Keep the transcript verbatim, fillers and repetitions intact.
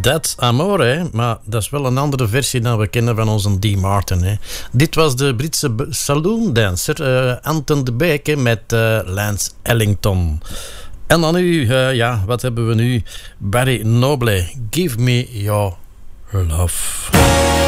That's Amore, maar dat is wel een andere versie dan we kennen van onze Dean Martin. Hè. Dit was de Britse saloon dancer uh, Anton de Beek met uh, Lance Ellington. En dan nu, uh, ja, wat hebben we nu? Barry Noble, Give Me Your Love.